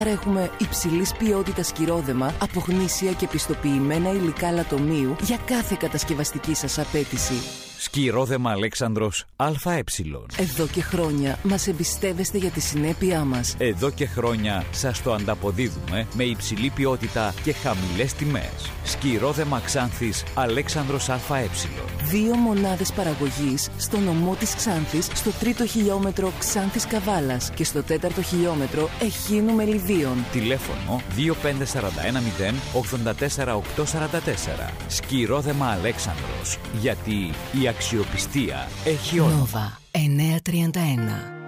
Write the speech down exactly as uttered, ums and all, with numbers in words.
Έχουμε υψηλής ποιότητας σκυρόδεμα από γνήσια και πιστοποιημένα υλικά λατομείου για κάθε κατασκευαστική σας απέτηση. Σκυρόδεμα Αλέξανδρος ΑΕ. Εδώ και χρόνια μας εμπιστεύεστε για τη συνέπειά μας. Εδώ και χρόνια σας το ανταποδίδουμε με υψηλή ποιότητα και χαμηλές τιμές. Σκυρόδεμα Ξάνθης Αλέξανδρος ΑΕ. Δύο μονάδες παραγωγής στο νομό της Ξάνθης, στο τρίτο χιλιόμετρο Ξάνθης Καβάλας και στο τέταρτο χιλιόμετρο Εχίνου Μελιδίων. Τηλέφωνο δύο πέντε τέσσερα ένα μηδέν ογδόντα τέσσερα οκτακόσια σαράντα τέσσερα. Σκυρόδεμα Αλέξανδρος. Γιατί η αξιοπιστία έχει όνομα. Νόβα εννιακόσια τριάντα ένα.